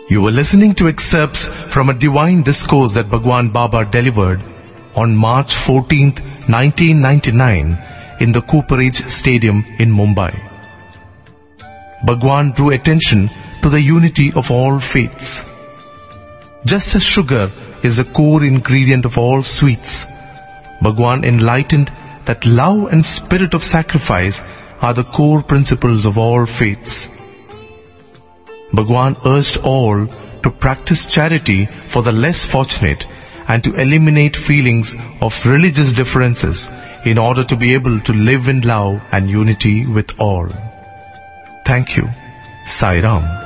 You were listening to excerpts from a divine discourse that Bhagwan Baba delivered on March 14th, 1999 in the Cooperage Stadium in Mumbai. Bhagwan drew attention to the unity of all faiths. Just as sugar is the core ingredient of all sweets, Bhagwan enlightened that love and spirit of sacrifice are the core principles of all faiths. Bhagwan urged all to practice charity for the less fortunate and to eliminate feelings of religious differences in order to be able to live in love and unity with all. Thank you. Sai Ram.